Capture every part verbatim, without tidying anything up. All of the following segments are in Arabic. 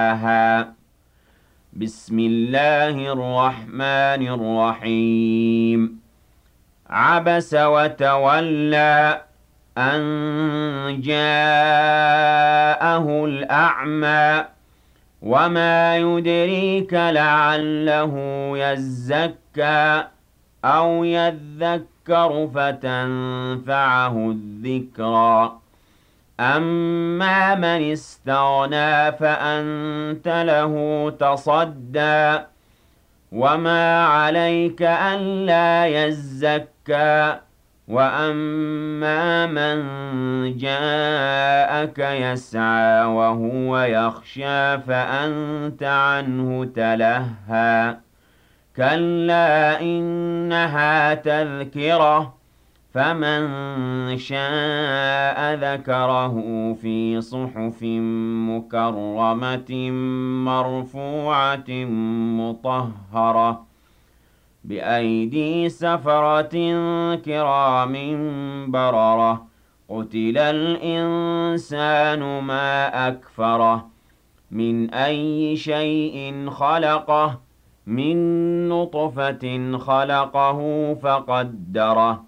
ها بسم الله الرحمن الرحيم عبس وتولى أن جاءه الأعمى وما يدريك لعله يزكى أو يذكر فتنفعه الذكرى أما من استغنى فأنت له تصدى وما عليك ألا يزكى وأما من جاءك يسعى وهو يخشى فأنت عنه تلهى كلا إنها تذكرة فمن شاء ذكره في صحف مكرمة مرفوعة مطهرة بأيدي سفرة كرام بررة قتل الإنسان ما أكفره من أي شيء خلقه من نطفة خلقه فقدره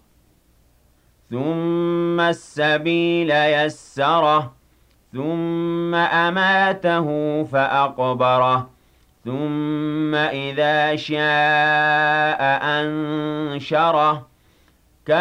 ثم السبيل يسره ثم أماته فأقبره ثم إذا شاء أنشره